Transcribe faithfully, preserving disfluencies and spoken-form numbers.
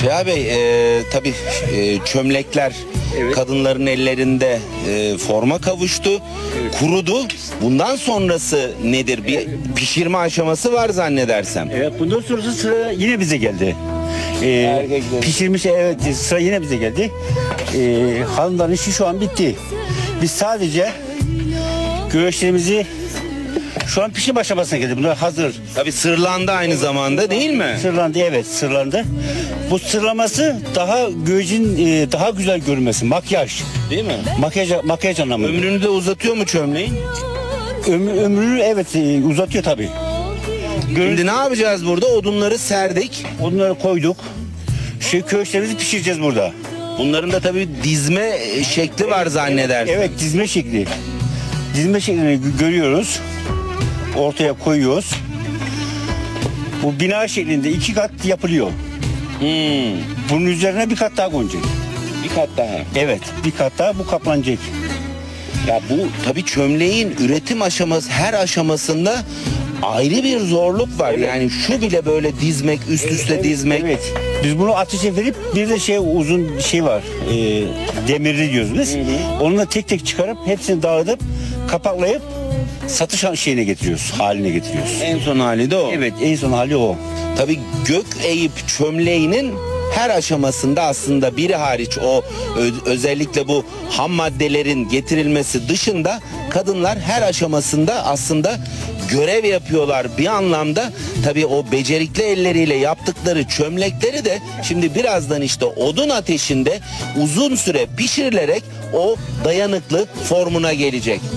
Reha Bey, e, tabii e, çömlekler Evet. kadınların ellerinde e, forma kavuştu, kurudu. Bundan sonrası nedir? Bir pişirme aşaması var zannedersem. Evet, bundan sonrası sıra yine bize geldi. Ee, Erkeklerin. pişirmiş, evet, sıra yine bize geldi. Ee, hanımların işi şu an bitti. Biz sadece güveçlerimizi şu an pişim aşamasına geldi. Bunlar hazır. Tabii sırlandı aynı zamanda, değil mi? Sırlandı, evet, sırlandı. Bu sırlaması daha güvecin e, daha güzel görünmesi, makyaj. Değil mi? Makyaj, makyaj anlamında. Ömrünü de uzatıyor mu çömleğin? Ömrü, ömrünü evet e, uzatıyor tabii. Şimdi ne yapacağız burada? Odunları serdik. Onları koyduk. Şu köşelerimizi pişireceğiz burada. Bunların da tabii dizme e, şekli var zannedersin. Evet, dizme şekli. Dizme şeklini gö- görüyoruz. Ortaya koyuyoruz. Bu bina şeklinde iki kat yapılıyor. Hmm, Bunun üzerine bir kat daha konacak. bir kat daha. Evet, bir kat daha bu kaplanacak. Ya bu tabii çömleğin üretim aşaması, her aşamasında ayrı bir zorluk var. Yani şu bile böyle dizmek, üst üste Evet, dizmek. Evet. Biz bunu ateşe verip bir de şey uzun şey var. E, demirli diyoruz biz. Onunla tek tek çıkarıp hepsini dağıtıp kapaklayıp satış şeyine getiriyoruz. Haline getiriyoruz. En son hali de o. Evet, en son hali o. Tabii gök eğip çömleğinin her aşamasında aslında biri hariç o ö- özellikle bu ham maddelerin getirilmesi dışında kadınlar her aşamasında aslında görev yapıyorlar bir anlamda. Tabii o becerikli elleriyle yaptıkları çömlekleri de şimdi birazdan işte odun ateşinde uzun süre pişirilerek o dayanıklı formuna gelecek.